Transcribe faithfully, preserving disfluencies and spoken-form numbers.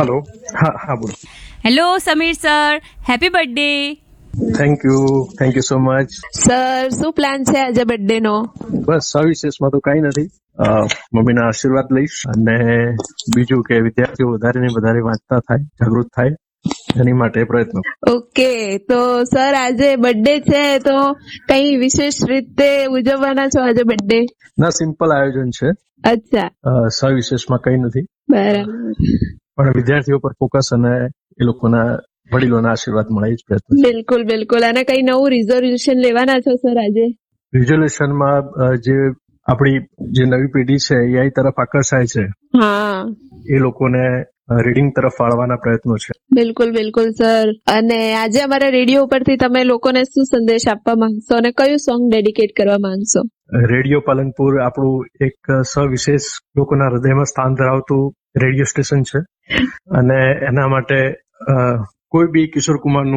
Hello. હા હા બોલો. Hello Sameer sir, happy birthday. Thank you thank you so much. Sir, શું પ્લાન છે આજે બર્થડે નો? બસ સવિશેષમાં તો કઈ નથી. અ, મમ્મીના આશીર્વાદ લઈશ અને બીજું કે વિદ્યાર્થીઓ વધારે ને વધારે વાંચતા થાય, જાગૃત થાય એની માટે પ્રયત્ન. ઓકે, તો સર આજે બર્થડે છે તો કઈ વિશેષ રીતે ઉજવવાના છો આજે બર્થડે? ના, સિમ્પલ આયોજન છે. અચ્છા, અ, સવિશેષમાં કઈ નથી, બરાબર. પણ વિદ્યાર્થીઓ પર ફોકસ અને એ લોકોના વડીલોના આશીર્વાદ મળે એ જ પ્રયત્ન છે. બિલકુલ બિલકુલ. અને કઈ નવું રિઝોલ્યુશન લેવાના છો સર આજે? રિઝોલ્યુશનમાં જે આપણી જે નવી પેઢી છે એઆઈ તરફ આકર્ષાય છે, હા, એ લોકોને રીડિંગ તરફ વાળવાના પ્રયત્નો છે. બિલકુલ બિલકુલ સર. અને આજે અમારા રેડિયો ઉપરથી તમે લોકોને શું સંદેશ આપવા માંગશો અને કયું સોંગ ડેડિકેટ કરવા માંગશો? રેડિયો પાલનપુર આપણું એક સવિશેષ લોકોના હૃદયમાં સ્થાન ધરાવતું રેડિયો સ્ટેશન છે અને એના માટે કોઈ બી કિશોર કુમારનું